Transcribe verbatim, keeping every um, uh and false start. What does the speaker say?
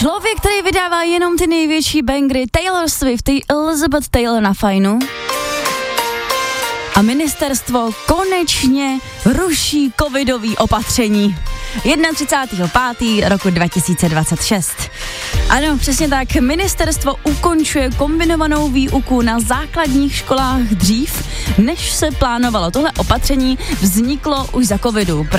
Člověk, který vydává jenom ty největší bangry, Taylor Swift, Elizabeth Taylor na fajnu. A ministerstvo konečně ruší covidový opatření. třicátého prvního pátého roku dva tisíce dvacet šest. Ano, přesně tak, ministerstvo ukončuje kombinovanou výuku na základních školách dřív, než se plánovalo. Tohle opatření vzniklo už za covidu.